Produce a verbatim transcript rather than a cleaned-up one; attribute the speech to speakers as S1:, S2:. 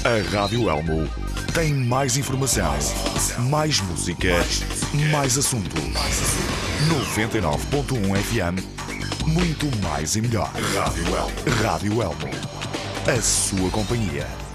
S1: A Rádio Elmo tem mais informação, mais música, mais assunto. noventa e nove ponto um F M, muito mais e melhor. Rádio Elmo. Rádio Elmo. A sua companhia.